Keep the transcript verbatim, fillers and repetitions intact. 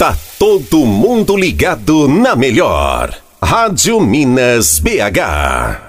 Tá todo mundo ligado na melhor. Rádio Minas B H.